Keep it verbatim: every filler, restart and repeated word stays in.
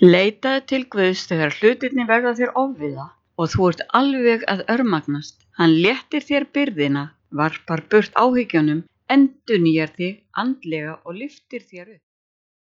Leitaðu til Guðs þegar hlutirnir verða þér ofviða og þú ert alveg að örmagnast. Hann léttir þér byrðina, varpar burt áhyggjunum, endurnýjar þig andlega og lyftir þér upp.